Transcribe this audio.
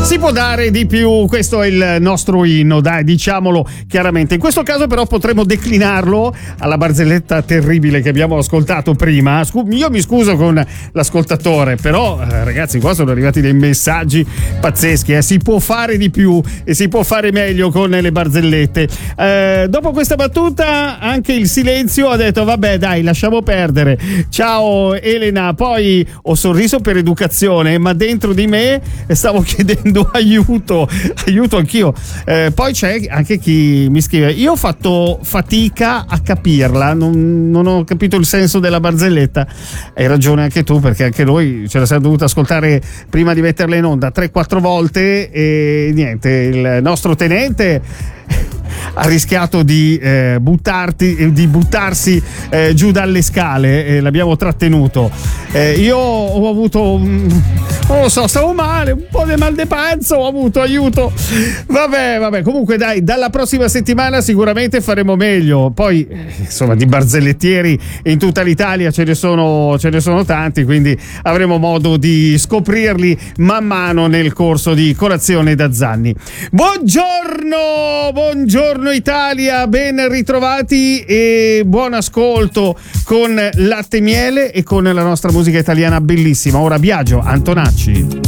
Si può dare di più, questo è il nostro inno, dai, diciamolo chiaramente. In questo caso però potremmo declinarlo alla barzelletta terribile che abbiamo ascoltato prima. Io mi scuso con l'ascoltatore, però ragazzi, qua sono arrivati dei messaggi pazzeschi, si può fare di più e si può fare meglio con le barzellette. Dopo questa battuta anche il silenzio ha detto vabbè dai, lasciamo perdere. Ciao Elena, poi ho sorriso per educazione, ma dentro di me stavo chiedendo aiuto anch'io. Poi c'è anche chi mi scrive: io ho fatto fatica a capirla, non ho capito il senso della barzelletta. Hai ragione anche tu, perché anche noi ce la siamo dovuta ascoltare prima di metterla in onda 3-4 volte e niente, il nostro tenente ha rischiato di buttarsi giù dalle scale e l'abbiamo trattenuto. Io ho avuto non lo so, stavo male, un po' di mal di panza ho avuto, aiuto. Vabbè, comunque dai, dalla prossima settimana sicuramente faremo meglio. Poi insomma di barzellettieri in tutta l'Italia ce ne sono tanti, quindi avremo modo di scoprirli man mano nel corso di Colazione da Zanni. Buongiorno Italia, ben ritrovati e buon ascolto con Latte e Miele e con la nostra musica italiana bellissima. Ora Biagio Antonacci.